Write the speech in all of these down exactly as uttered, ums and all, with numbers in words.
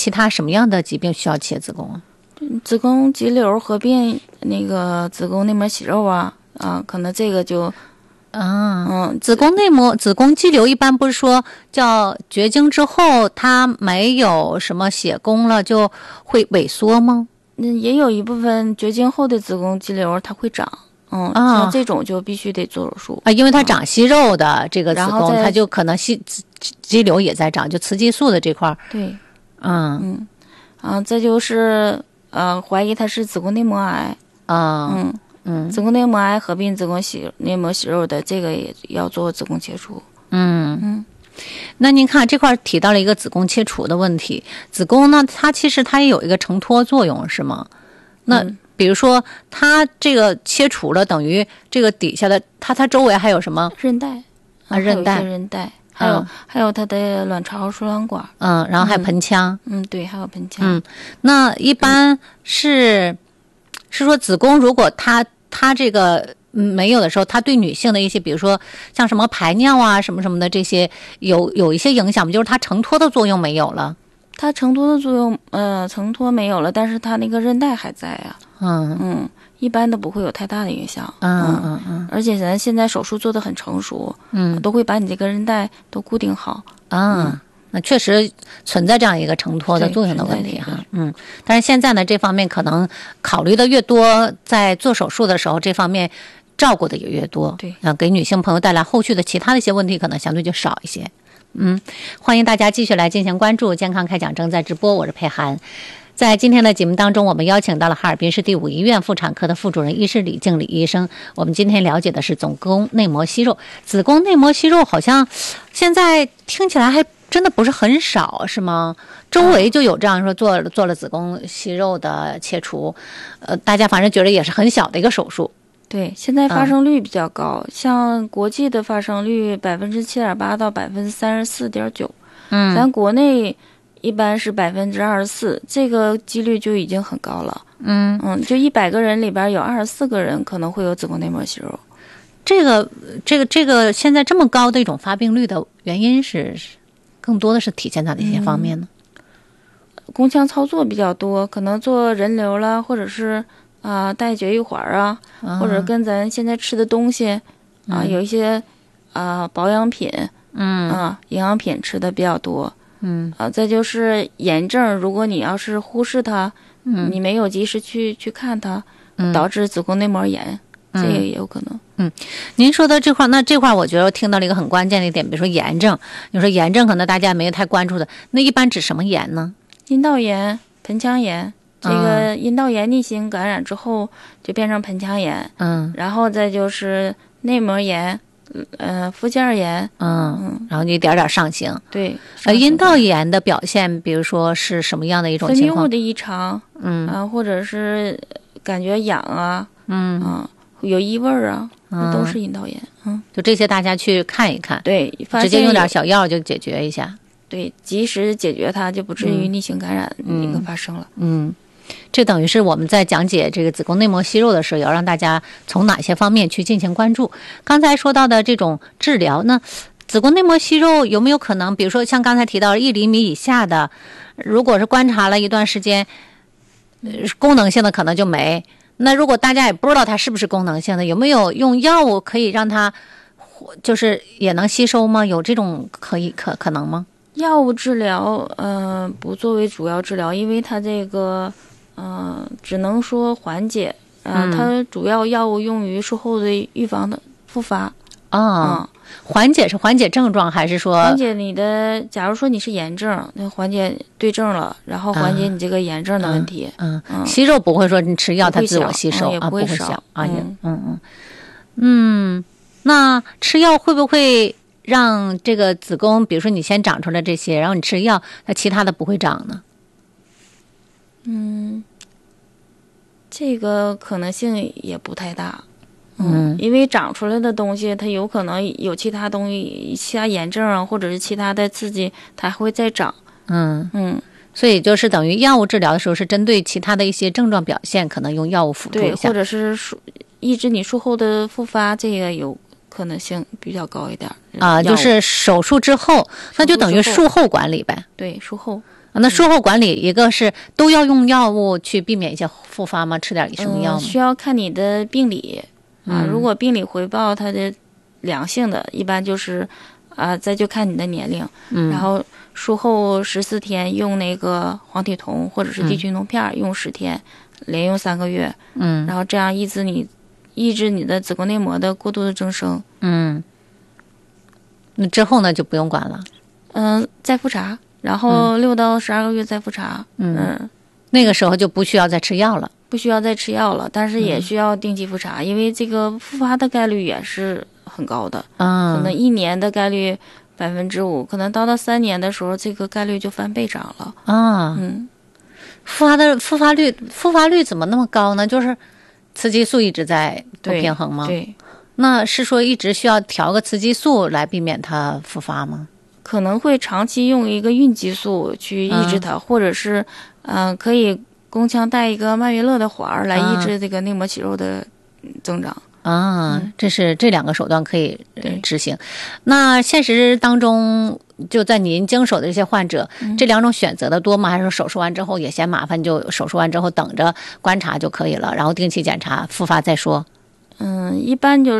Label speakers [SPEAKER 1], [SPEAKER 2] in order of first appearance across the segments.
[SPEAKER 1] 其他什么样的疾病需要切子宫啊？
[SPEAKER 2] 子宫肌瘤合并那个子宫内膜息肉啊啊，可能这个就。
[SPEAKER 1] 嗯嗯，子宫内膜、子宫肌瘤一般不是说叫绝经之后它没有什么血供了就会萎缩吗？
[SPEAKER 2] 嗯，也有一部分绝经后的子宫肌瘤它会长，嗯，啊、像这种就必须得做手术
[SPEAKER 1] 啊，因为它长息肉的这个子宫，它就可能肌肌瘤也在长，就雌激素的这块。
[SPEAKER 2] 对，
[SPEAKER 1] 嗯
[SPEAKER 2] 嗯，啊，这就是呃，怀疑它是子宫内膜癌
[SPEAKER 1] 啊，
[SPEAKER 2] 嗯。嗯，子宫内膜癌合并子宫息内膜息肉的，这个也要做子宫切除。
[SPEAKER 1] 嗯嗯，那您看这块提到了一个子宫切除的问题，子宫呢，它其实它也有一个承托作用，是吗？那、嗯、比如说它这个切除了，等于这个底下的它它周围还有什么
[SPEAKER 2] 韧带
[SPEAKER 1] 啊？韧带、
[SPEAKER 2] 韧带，还有、嗯、还有它的卵巢输卵管，
[SPEAKER 1] 嗯，然后还有盆腔，
[SPEAKER 2] 嗯，嗯对，还有盆腔。
[SPEAKER 1] 嗯，那一般是、嗯、是说子宫如果它它这个没有的时候，它对女性的一些，比如说像什么排尿啊、什么什么的这些，有有一些影响吗？就是它承托的作用没有了。
[SPEAKER 2] 它承托的作用，呃，承托没有了，但是它那个韧带还在啊。
[SPEAKER 1] 嗯
[SPEAKER 2] 嗯，一般都不会有太大的影响。
[SPEAKER 1] 嗯嗯嗯。
[SPEAKER 2] 而且咱现在手术做得很成熟，
[SPEAKER 1] 嗯，
[SPEAKER 2] 都会把你这个韧带都固定好。
[SPEAKER 1] 啊。嗯，那确实存在这样一个承托的作用的问题哈，嗯，但是现在呢，这方面可能考虑的越多，在做手术的时候，这方面照顾的也越多，
[SPEAKER 2] 对，
[SPEAKER 1] 啊，给女性朋友带来后续的其他的一些问题，可能相对就少一些。嗯，欢迎大家继续来进行关注，健康开讲正在直播，我是佩涵。在今天的节目当中，我们邀请到了哈尔滨市第五医院妇产科的副主任医师李静李医生。我们今天了解的是子宫内膜息肉，子宫内膜息肉好像现在听起来还真的不是很少，是吗？周围就有这样说做做了子宫息肉的切除，呃，大家反正觉得也是很小的一个手术。
[SPEAKER 2] 对，现在发生率比较高，嗯、像国际的发生率百分之七点八到百分之三十四点九，嗯，咱国内一般是百分之二十四，这个几率就已经很高了。
[SPEAKER 1] 嗯
[SPEAKER 2] 嗯，就一百个人里边有二十四个人可能会有子宫内膜息肉。
[SPEAKER 1] 这个这个这个现在这么高的一种发病率的原因是，更多的是体现在哪些方面呢？
[SPEAKER 2] 嗯、宫腔操作比较多，可能做人流啦，或者是啊、呃、带绝育环啊，啊，或者跟咱现在吃的东西啊、嗯、有一些啊、呃、保养品，
[SPEAKER 1] 嗯
[SPEAKER 2] 啊营养品吃的比较多。
[SPEAKER 1] 嗯
[SPEAKER 2] 啊，再就是炎症，如果你要是忽视它，
[SPEAKER 1] 嗯，
[SPEAKER 2] 你没有及时去去看它，嗯，导致子宫内膜炎，嗯、这个也有可能。
[SPEAKER 1] 嗯，您说的这块，那这块我觉得我听到了一个很关键的一点，比如说炎症，你说炎症可能大家没有太关注的，那一般指什么炎呢？
[SPEAKER 2] 阴道炎、盆腔炎，这个阴道炎逆行感染之后就变成盆腔炎，
[SPEAKER 1] 嗯，
[SPEAKER 2] 然后再就是内膜炎。呃，附件炎，
[SPEAKER 1] 嗯嗯，然后就一点点上行。
[SPEAKER 2] 对，
[SPEAKER 1] 呃，阴道炎的表现，比如说是什么样的一种情况？
[SPEAKER 2] 分泌物的异常，
[SPEAKER 1] 嗯
[SPEAKER 2] 啊，或者是感觉痒啊，
[SPEAKER 1] 嗯
[SPEAKER 2] 啊，有异味啊，
[SPEAKER 1] 嗯，
[SPEAKER 2] 都是阴道炎。嗯，
[SPEAKER 1] 就这些大家去看一看，
[SPEAKER 2] 对，
[SPEAKER 1] 直接用点小药就解决一下。
[SPEAKER 2] 对，及时解决它，就不至于逆行感染一个发生了。
[SPEAKER 1] 嗯。嗯，这等于是我们在讲解这个子宫内膜息肉的时候，要让大家从哪些方面去进行关注。刚才说到的这种治疗呢，子宫内膜息肉有没有可能，比如说像刚才提到一厘米以下的，如果是观察了一段时间，呃，功能性的可能就没。那如果大家也不知道它是不是功能性的，有没有用药物可以让它就是也能吸收吗？有这种可以可可能吗？
[SPEAKER 2] 药物治疗，呃，不作为主要治疗，因为它这个。嗯、呃，只能说缓解，呃、嗯，它主要药物用于术后的预防的复发。
[SPEAKER 1] 啊、哦嗯，缓解是缓解症状，还是说
[SPEAKER 2] 缓解你的？假如说你是炎症，那缓解对症了，然后缓解你这个炎症的问题。
[SPEAKER 1] 嗯，嗯嗯息肉不会说你吃药它自我吸收、
[SPEAKER 2] 嗯、也
[SPEAKER 1] 啊，
[SPEAKER 2] 不会
[SPEAKER 1] 小啊，
[SPEAKER 2] 嗯
[SPEAKER 1] 也嗯嗯嗯，那吃药会不会让这个子宫，比如说你先长出来这些，然后你吃药，那其他的不会长呢？
[SPEAKER 2] 嗯，这个可能性也不太大，嗯，因为长出来的东西，它有可能有其他东西，其他炎症啊，或者是其他的刺激，它还会再长，
[SPEAKER 1] 嗯
[SPEAKER 2] 嗯，
[SPEAKER 1] 所以就是等于药物治疗的时候，是针对其他的一些症状表现，可能用药物辅助一下，
[SPEAKER 2] 对，或者是术抑制你术后的复发，这个有可能性比较高一点
[SPEAKER 1] 啊，就是手术之后，那就等于术后管理呗，
[SPEAKER 2] 对，术后。
[SPEAKER 1] 那术后管理一个是都要用药物去避免一些复发吗？吃点益生菌药吗？
[SPEAKER 2] 嗯、需要看你的病理啊，
[SPEAKER 1] 嗯、
[SPEAKER 2] 如果病理回报它的良性的，一般就是啊，再就看你的年龄，
[SPEAKER 1] 嗯，
[SPEAKER 2] 然后术后十四天用那个黄体酮或者是地区酮片、嗯、用十天，连用三个月，
[SPEAKER 1] 嗯，
[SPEAKER 2] 然后这样抑制你抑制你的子宫内膜的过度的增生，
[SPEAKER 1] 嗯，那之后呢就不用管了，
[SPEAKER 2] 嗯、呃，再复查。然后六到十二个月再复查，
[SPEAKER 1] 嗯，嗯，那个时候就不需要再吃药了，
[SPEAKER 2] 不需要再吃药了，但是也需要定期复查，嗯、因为这个复发的概率也是很高的，
[SPEAKER 1] 嗯，
[SPEAKER 2] 可能一年的概率百分之五，可能到到三年的时候，这个概率就翻倍涨了。
[SPEAKER 1] 啊，
[SPEAKER 2] 嗯，
[SPEAKER 1] 复发的复发率复发率怎么那么高呢？就是雌激素一直在不平衡吗？
[SPEAKER 2] 对，对，
[SPEAKER 1] 那是说一直需要调个雌激素来避免它复发吗？
[SPEAKER 2] 可能会长期用一个孕激素去抑制它，嗯、或者是，嗯、呃，可以宫腔带一个曼月乐的环儿来抑制这个内膜息肉的增长。
[SPEAKER 1] 啊，
[SPEAKER 2] 嗯、
[SPEAKER 1] 这是这两个手段可以执行。那现实当中，就在您经手的这些患者，嗯、这两种选择的多吗？还是说手术完之后也嫌麻烦，就手术完之后等着观察就可以了，然后定期检查，复发再说？
[SPEAKER 2] 嗯，一般就是，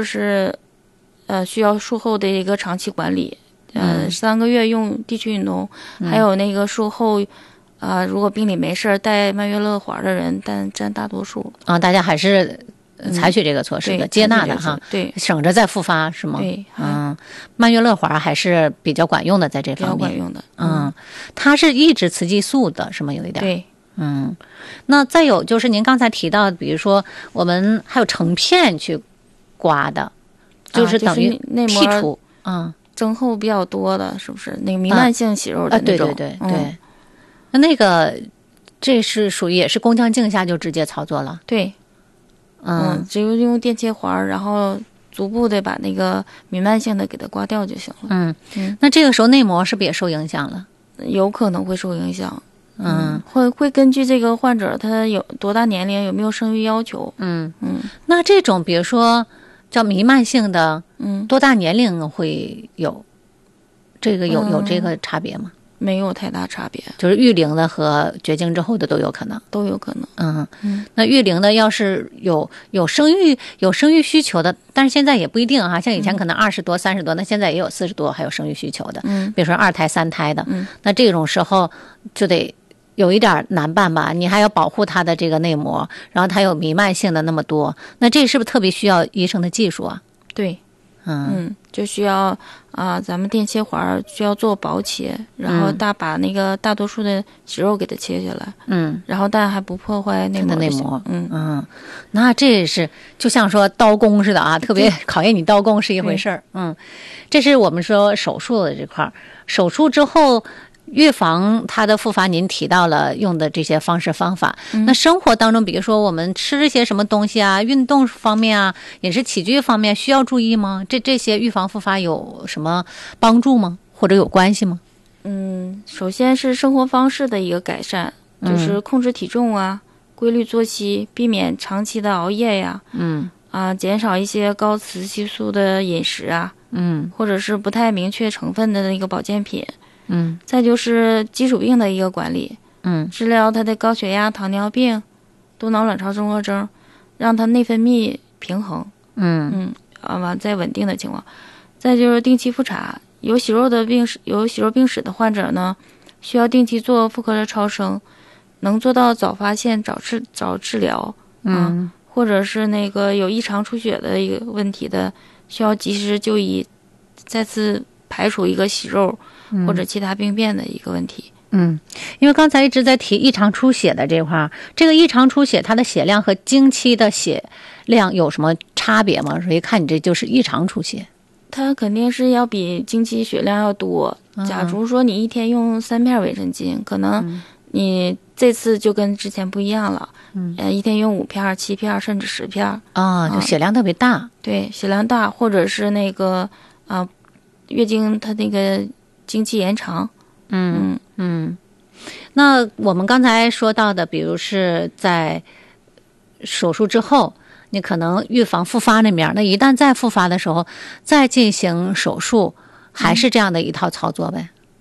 [SPEAKER 2] 呃，需要术后的一个长期管理。呃，三个月用地区运动，嗯、还有那个术后，呃，如果病理没事带曼月乐环的人，但占大多数
[SPEAKER 1] 啊。大家还是采取这个措施的，嗯、接纳的哈，
[SPEAKER 2] 对，
[SPEAKER 1] 省着再复发是吗？
[SPEAKER 2] 对，
[SPEAKER 1] 嗯，曼月乐环还是比较管用的，在这方面，
[SPEAKER 2] 比较管用的。
[SPEAKER 1] 嗯，它是抑制雌激素的，是吗？有一点。
[SPEAKER 2] 对，
[SPEAKER 1] 嗯，那再有就是您刚才提到，比如说我们还有成片去刮的，就是等于剔除，
[SPEAKER 2] 嗯。增厚比较多的，是不是那个弥漫性息肉的那种？
[SPEAKER 1] 啊，对对对对。那、嗯、那个，这是属于也是宫腔镜下就直接操作了。
[SPEAKER 2] 对，嗯，只有用电切环，然后逐步的把那个弥漫性的给它刮掉就行了。
[SPEAKER 1] 嗯嗯。那这个时候内膜是不是也受影响了？
[SPEAKER 2] 有可能会受影响。
[SPEAKER 1] 嗯，
[SPEAKER 2] 嗯会会根据这个患者他有多大年龄，有没有生育要求。
[SPEAKER 1] 嗯嗯。那这种比如说。叫弥漫性的，
[SPEAKER 2] 嗯，
[SPEAKER 1] 多大年龄会有？这个有、嗯、有这个差别吗？
[SPEAKER 2] 没有太大差别，
[SPEAKER 1] 就是育龄的和绝经之后的都有可能，
[SPEAKER 2] 都有可能。
[SPEAKER 1] 嗯嗯，那育龄的要是有有生育有生育需求的，但是现在也不一定哈，像以前可能二十多、三十多，那现在也有四十多还有生育需求的，
[SPEAKER 2] 嗯，
[SPEAKER 1] 比如说二胎、三胎的，
[SPEAKER 2] 嗯，
[SPEAKER 1] 那这种时候就得。有一点难办吧，你还要保护它的这个内膜，然后它有弥漫性的那么多，那这是不是特别需要医生的技术啊？
[SPEAKER 2] 对，
[SPEAKER 1] 嗯
[SPEAKER 2] 嗯，就需要啊、呃，咱们电切环需要做薄切，然后大把那个大多数的息肉给它切下来，
[SPEAKER 1] 嗯，
[SPEAKER 2] 然后但还不破坏内膜
[SPEAKER 1] 的内膜，
[SPEAKER 2] 嗯
[SPEAKER 1] 嗯，那这是就像说刀工似的啊，特别考验你刀工是一回事儿，嗯，这是我们说手术的这块，手术之后。预防它的复发，您提到了用的这些方式方法。
[SPEAKER 2] 嗯、
[SPEAKER 1] 那生活当中，比如说我们吃一些什么东西啊，运动方面啊，饮食起居方面需要注意吗？这这些预防复发有什么帮助吗？或者有关系吗？
[SPEAKER 2] 嗯，首先是生活方式的一个改善，就是控制体重啊，嗯、规律作息，避免长期的熬夜呀，
[SPEAKER 1] 嗯
[SPEAKER 2] 啊，减少一些高雌激素的饮食啊，
[SPEAKER 1] 嗯，
[SPEAKER 2] 或者是不太明确成分的那个保健品。
[SPEAKER 1] 嗯，
[SPEAKER 2] 再就是基础病的一个管理，
[SPEAKER 1] 嗯，
[SPEAKER 2] 治疗他的高血压、糖尿病、多脑卵巢综合征，让他内分泌平衡，
[SPEAKER 1] 嗯
[SPEAKER 2] 嗯，啊完在稳定的情况。再就是定期复查，有息肉的病史、有息肉病史的患者呢，需要定期做妇科的超声，能做到早发现、早治、早治疗，
[SPEAKER 1] 嗯，
[SPEAKER 2] 啊、或者是那个有异常出血的一个问题的，需要及时就医，再次排除一个息肉。或者其他病变的一个问题。
[SPEAKER 1] 嗯，因为刚才一直在提异常出血的这块，这个异常出血它的血量和经期的血量有什么差别吗？所以看你这就是异常出血，
[SPEAKER 2] 它肯定是要比经期血量要多。假如说你一天用三片维生巾，可能你这次就跟之前不一样了。
[SPEAKER 1] 嗯，
[SPEAKER 2] 呃，一天用五片、七片甚至十片
[SPEAKER 1] 啊，就血量特别大。
[SPEAKER 2] 嗯、对，血量大，或者是那个啊、呃，月经它那个。经期延长，
[SPEAKER 1] 嗯嗯，那我们刚才说到的，比如是在手术之后，你可能预防复发那面，那一旦再复发的时候，再进行手术，还是这样的一套操作呗？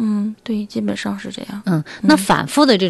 [SPEAKER 2] 嗯，对，基本上是这样。
[SPEAKER 1] 嗯，那反复的这